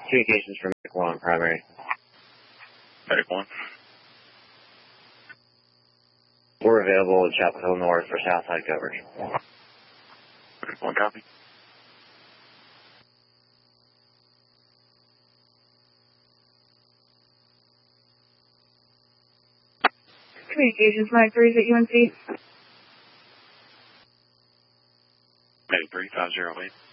Communications from Medic 1 primary. Medic 1. We're available in Chapel Hill North for Southside coverage. Medic 1 copy. Communications, Mike 3 is at UNC. Medic 3, 508.